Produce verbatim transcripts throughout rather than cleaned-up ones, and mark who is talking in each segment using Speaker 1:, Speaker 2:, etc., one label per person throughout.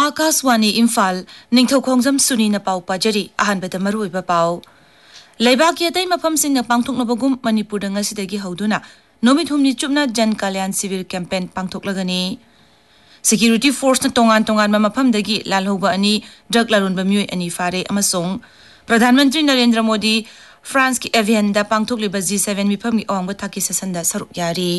Speaker 1: आकाशवाणी इम्फाल निंगथौखोंजम सुनीना पाउ पाजरी अहानबदा मरुइबा पाउ लेबाकी अतै मफमसिंगना पांथोकनबगुम मणिपुरदा ngasiदगी हौदुना नोमित हुमनि चुपना जन कल्याण सिविल कैंपेन पांथोकलगनी सिक्यूरिटी फोर्स न तोंगान तोंगान मफमदगी लालहौबा अनि ड्रग लारोनबा मियोय अनि फारे अमसोंग प्रधानमंत्री नरेंद्र मोदी फ्रांस की एवियनदा पांथोकलिबा जी सेवन मिफमगी ओंगबा थाकी सेसनदा सरुक यारी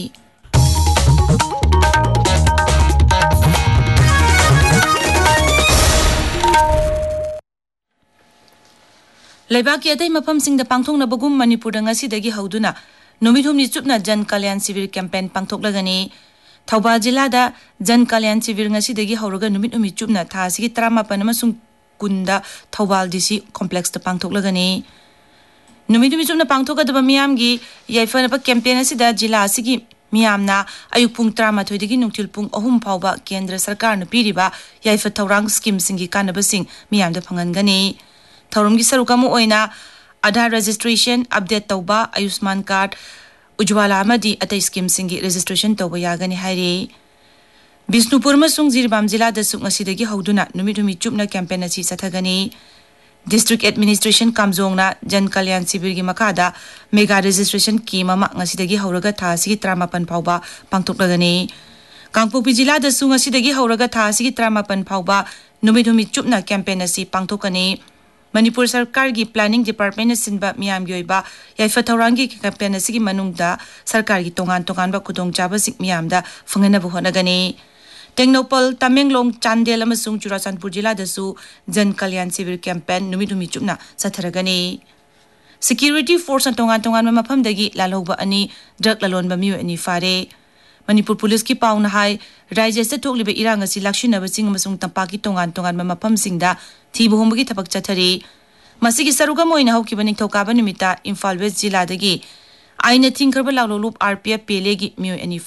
Speaker 1: लेबाकी अतै मफमसिंगदा पांथोकनबगुम मणिपुरदा ngasiदगी हौदुना नोमित हुमनि चुपना जन कल्याण सिविल कैंपेन पांथोकलगनी थौबाल जिल्लादा जन कल्याण सिविल ngasiदगी हौरगा नोमित हुमनि चुपना थासिगी तरामापन अमसुंग कुंदा थौबाल डीसी कॉम्प्लेक्स दा पांथोकलगनी नोमित हुमनि चुपना पांथोकदबा मियामगी याइफनबा कैंपेन असिदा जिल्ला असिगी मियामना अयुक पुंग तरामाथोइदगी नुंगथिल पुंग अहुम फाउबा केंद्र सरकारना पीरिबा याइफ थौरांग स्कीम सिंगी कानबसिंग मियामदा फंगनगनी थौरमगी सरुकमु ओइना आधार रजिस्ट्रेशन अपडेट तौबा आयुष्मान कार्ड उज्ज्वला अमदी अतै स्कीम सिंगी रजिस्ट्रेशन तौबा यागनी हाइरे बिष्णुपुर मसुंग जिरिबाम जिला दसुक ngasiदगी हौदुना नुमित हुमनि चुपना कैंपेन असि सथगनी डिस्ट्रिक्ट एडमिनिस्ट्रेशन कामजोंगना जन कल्याण शिविरगी मखादा मेगा रजिस्ट्रेशन की ममा ngasiदगी हौरगा थासिगी तरामापन फाउबा पांथोकलगनी कांगपोकपी जिला दसुक ngasiदगी हौरगा थासिगी तरामापन फाउबा नुमित हुमनि चुपना कैंपेन असि पांथोकनी मणिपुर सरकार की प्लानिंग डिपार्टमेंट सिंबा मियाम योइबा याइफ थौरांगी कैंपेन असि मनुंगदा सरकार की तोंगान तोंगानबा खुदोंग चाबसिक मियामदा फंगनबु होनगनी टेक्नोपल तमेंगलोंग चांदेल अमसुंग चुराचांदपुर जिला दसु जन कल्याण सिविल कैंपेन नुमित हुमनि चुपना सथरगनी सिक्यूरिटी फोर्स तोंगान तोंगान मफमदगी लालहौबा अनि ड्रग लालोनबा मियोय अनि फारे मणिपुर पुलिस की पाउना हाई राज्य से थोकलिबा इरांग असि लाक्षिनबसिंग अमसुंग तंपाकी तोंगान तोंगान मफमसिंगदा थीबहुमबगी थबक चथरी मसिगी सरुगम ओइना हौकिबा निंगथौकाबा नुमिता इम्फाल वेस्ट जिल्लादगी आइना थिंखरबा लालोलुप आरपीएफ पेलेगी मियोय अनि